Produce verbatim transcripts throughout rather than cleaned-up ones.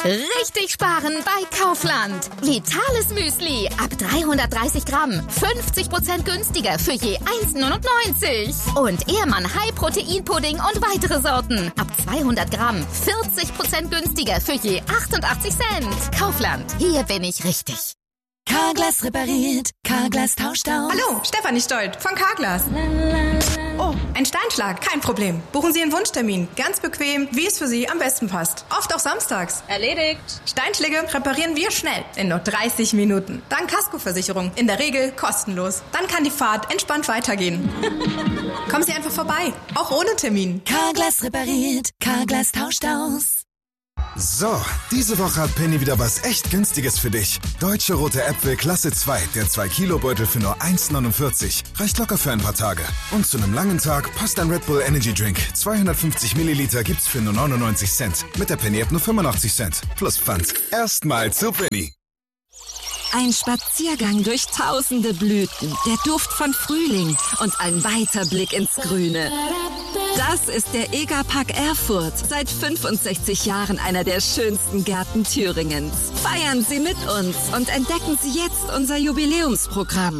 Richtig sparen bei Kaufland. Vitales Müsli ab dreihundertdreißig Gramm. fünfzig Prozent günstiger für je eins neunundneunzig. Und Ehrmann High Protein Pudding und weitere Sorten ab zweihundert Gramm. vierzig Prozent günstiger für je achtundachtzig Cent. Kaufland, hier bin ich richtig. Carglass repariert, Carglass tauscht aus. Hallo, Stefanie Stolt von Carglass. Oh, ein Steinschlag, kein Problem. Buchen Sie einen Wunschtermin, ganz bequem, wie es für Sie am besten passt. Oft auch samstags. Erledigt. Steinschläge reparieren wir schnell, in nur dreißig Minuten. Dank Kaskoversicherung, in der Regel kostenlos. Dann kann die Fahrt entspannt weitergehen. Kommen Sie einfach vorbei, auch ohne Termin. Carglass repariert, Carglass tauscht aus. So, diese Woche hat Penny wieder was echt Günstiges für dich. Deutsche Rote Äpfel Klasse zwei, der zwei Kilo Beutel für nur eins neunundvierzig. Reicht locker für ein paar Tage. Und zu einem langen Tag passt ein Red Bull Energy Drink. zweihundertfünfzig Milliliter gibt's für nur neunundneunzig Cent. Mit der Penny App nur fünfundachtzig Cent. Plus Pfand. Erstmal zu Penny. Ein Spaziergang durch tausende Blüten, der Duft von Frühling und ein weiter Blick ins Grüne. Das ist der Egerpark Erfurt. Seit fünfundsechzig Jahren einer der schönsten Gärten Thüringens. Feiern Sie mit uns und entdecken Sie jetzt unser Jubiläumsprogramm.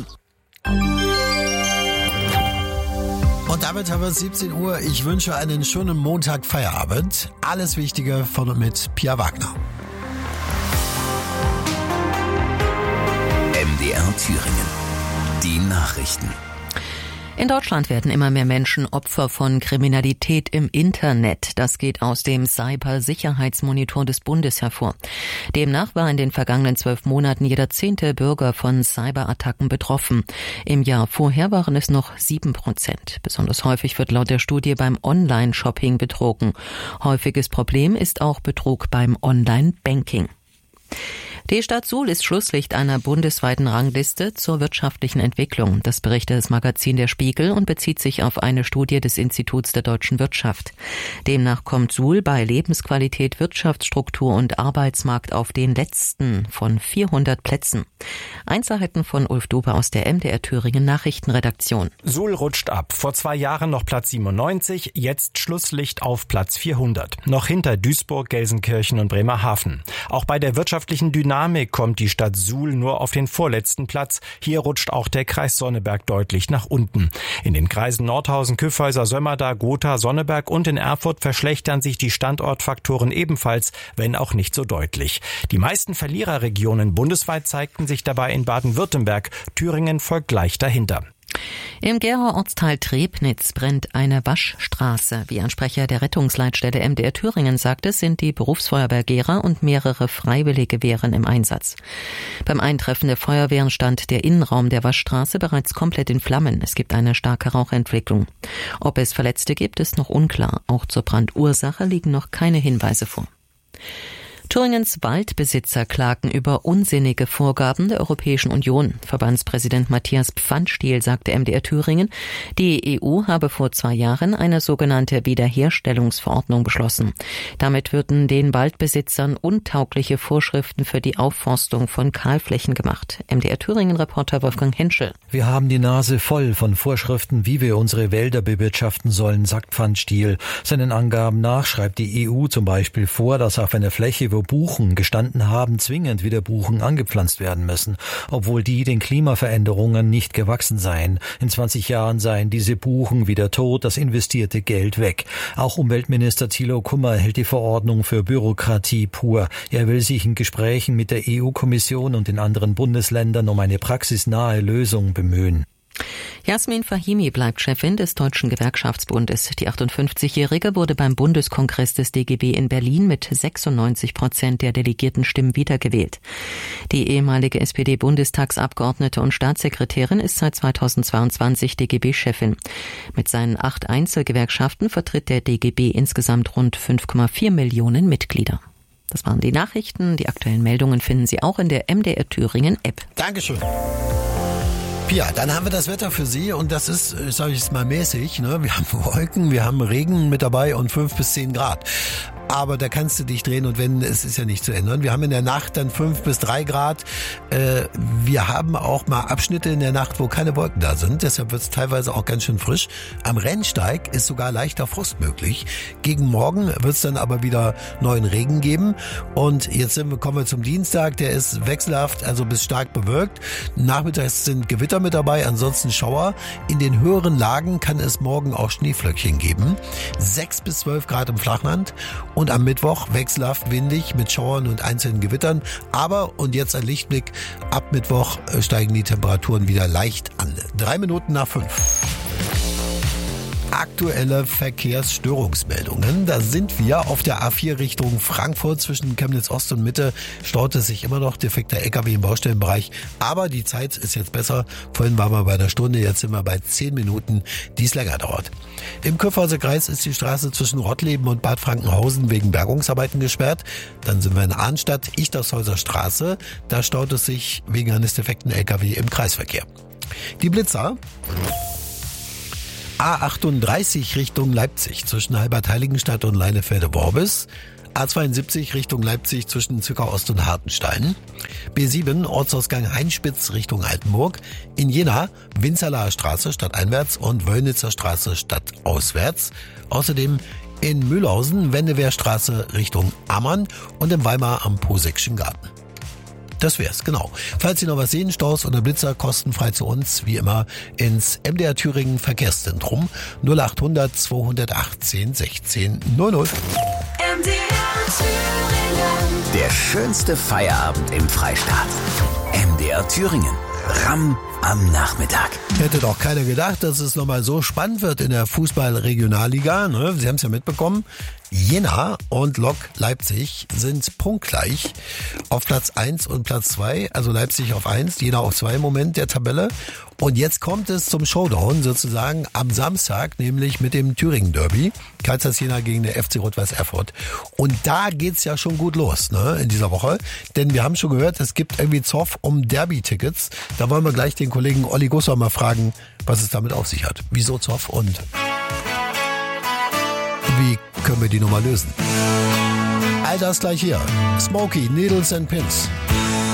Und damit haben wir siebzehn Uhr. Ich wünsche einen schönen Montag-Feierabend. Alles Wichtige von und mit Pia Wagner. M D R Thüringen. Die Nachrichten. In Deutschland werden immer mehr Menschen Opfer von Kriminalität im Internet. Das geht aus dem Cybersicherheitsmonitor des Bundes hervor. Demnach war in den vergangenen zwölf Monaten jeder zehnte Bürger von Cyberattacken betroffen. Im Jahr vorher waren es noch sieben Prozent. Besonders häufig wird laut der Studie beim Online-Shopping betrogen. Häufiges Problem ist auch Betrug beim Online-Banking. Die Stadt Suhl ist Schlusslicht einer bundesweiten Rangliste zur wirtschaftlichen Entwicklung. Das berichtet das Magazin Der Spiegel und bezieht sich auf eine Studie des Instituts der deutschen Wirtschaft. Demnach kommt Suhl bei Lebensqualität, Wirtschaftsstruktur und Arbeitsmarkt auf den letzten von vierhundert Plätzen. Einzelheiten von Ulf Dube aus der M D R Thüringen Nachrichtenredaktion. Suhl rutscht ab. Vor zwei Jahren noch Platz siebenundneunzig, jetzt Schlusslicht auf Platz vierhundert. Noch hinter Duisburg, Gelsenkirchen und Bremerhaven. Auch bei der wirtschaftlichen Dynamik kommt die Stadt Suhl nur auf den vorletzten Platz. Hier rutscht auch der Kreis Sonneberg deutlich nach unten. In den Kreisen Nordhausen, Kyffhäuser, Sömmerda, Gotha, Sonneberg und in Erfurt verschlechtern sich die Standortfaktoren ebenfalls, wenn auch nicht so deutlich. Die meisten Verliererregionen bundesweit zeigten sich dabei in Baden-Württemberg. Thüringen folgt gleich dahinter. Im Geraer Ortsteil Trebnitz brennt eine Waschstraße. Wie ein Sprecher der Rettungsleitstelle M D R Thüringen sagte, sind die Berufsfeuerwehr Gera und mehrere freiwillige Wehren im Einsatz. Beim Eintreffen der Feuerwehren stand der Innenraum der Waschstraße bereits komplett in Flammen. Es gibt eine starke Rauchentwicklung. Ob es Verletzte gibt, ist noch unklar. Auch zur Brandursache liegen noch keine Hinweise vor. Thüringens Waldbesitzer klagen über unsinnige Vorgaben der Europäischen Union. Verbandspräsident Matthias Pfannstiel sagte M D R Thüringen, die E U habe vor zwei Jahren eine sogenannte Wiederherstellungsverordnung beschlossen. Damit würden den Waldbesitzern untaugliche Vorschriften für die Aufforstung von Kahlflächen gemacht. M D R Thüringen-Reporter Wolfgang Henschel. Wir haben die Nase voll von Vorschriften, wie wir unsere Wälder bewirtschaften sollen, sagt Pfannstiel. Seinen Angaben nach schreibt die E U zum Beispiel vor, dass auf einer Fläche, wo Buchen gestanden haben, zwingend wieder Buchen angepflanzt werden müssen, obwohl die den Klimaveränderungen nicht gewachsen seien. In zwanzig Jahren seien diese Buchen wieder tot, das investierte Geld weg. Auch Umweltminister Thilo Kummer hält die Verordnung für Bürokratie pur. Er will sich in Gesprächen mit der E U-Kommission und den anderen Bundesländern um eine praxisnahe Lösung bemühen. Jasmin Fahimi bleibt Chefin des Deutschen Gewerkschaftsbundes. Die achtundfünfzigjährige wurde beim Bundeskongress des D G B in Berlin mit sechsundneunzig Prozent der delegierten Stimmen wiedergewählt. Die ehemalige S P D-Bundestagsabgeordnete und Staatssekretärin ist seit zweitausendzweiundzwanzig D G B-Chefin. Mit seinen acht Einzelgewerkschaften vertritt der D G B insgesamt rund fünf Komma vier Millionen Mitglieder. Das waren die Nachrichten. Die aktuellen Meldungen finden Sie auch in der M D R Thüringen App. Dankeschön. Pia, dann haben wir das Wetter für Sie und das ist, sage ich es mal, mäßig. Ne? Wir haben Wolken, wir haben Regen mit dabei und fünf bis zehn Grad. aber da kannst du dich drehen und wenden, es ist ja nicht zu ändern. Wir haben in der Nacht dann fünf bis drei Grad. Äh, wir haben auch mal Abschnitte in der Nacht, wo keine Wolken da sind. Deshalb wird es teilweise auch ganz schön frisch. Am Rennsteig ist sogar leichter Frost möglich. Gegen morgen wird es dann aber wieder neuen Regen geben. Und jetzt sind wir, kommen wir zum Dienstag. Der ist wechselhaft, also bis stark bewölkt. Nachmittags sind Gewitter mit dabei, ansonsten Schauer. In den höheren Lagen kann es morgen auch Schneeflöckchen geben. sechs bis zwölf Grad im Flachland. Und am Mittwoch wechselhaft windig mit Schauern und einzelnen Gewittern. Aber, und jetzt ein Lichtblick, ab Mittwoch steigen die Temperaturen wieder leicht an. Drei Minuten nach fünf. Aktuelle Verkehrsstörungsmeldungen. Da sind wir auf der A vier Richtung Frankfurt zwischen Chemnitz Ost und Mitte. Staut es sich immer noch, defekter L K W im Baustellenbereich. Aber die Zeit ist jetzt besser. Vorhin waren wir bei einer Stunde, jetzt sind wir bei zehn Minuten, die es länger dauert. Im Kyffhauser Kreis ist die Straße zwischen Rottleben und Bad Frankenhausen wegen Bergungsarbeiten gesperrt. Dann sind wir in Arnstadt, Ichtershäuser Straße. Da staut es sich wegen eines defekten L K W im Kreisverkehr. Die Blitzer. A achtunddreißig Richtung Leipzig zwischen Halbert-Heiligenstadt und Leinefelde-Worbis. A zweiundsiebzig Richtung Leipzig zwischen Zwickau Ost und Hartenstein. B sieben Ortsausgang Heinspitz Richtung Altenburg. In Jena Winzerlaer Straße stadteinwärts und Wöllnitzer Straße stadtauswärts. Außerdem in Mühlhausen Wendewehrstraße Richtung Ammann und in Weimar am Posekschen Garten. Das wär's, genau. Falls Sie noch was sehen, Staus oder Blitzer, kostenfrei zu uns, wie immer, ins M D R Thüringen Verkehrszentrum null achthundert zweihundertachtzehn sechzehn null null. M D R Thüringen. Der schönste Feierabend im Freistaat. M D R Thüringen. Ramm am Nachmittag. Hätte doch keiner gedacht, dass es nochmal so spannend wird in der Fußball-Regionalliga. Ne? Sie haben es ja mitbekommen. Jena und Lok Leipzig sind punktgleich auf Platz eins und Platz zwei. Also Leipzig auf eins, Jena auf zwei im Moment der Tabelle. Und jetzt kommt es zum Showdown sozusagen am Samstag, nämlich mit dem Thüringen-Derby. Kaisers Jena gegen der F C Rot-Weiß Erfurt. Und da geht's ja schon gut los, ne, in dieser Woche. Denn wir haben schon gehört, es gibt irgendwie Zoff um Derby-Tickets. Da wollen wir gleich den Kollegen Olli Gusser mal fragen, was es damit auf sich hat. Wieso Zoff und wie können wir die Nummer lösen? All das gleich hier. Smokey, Needles and Pins.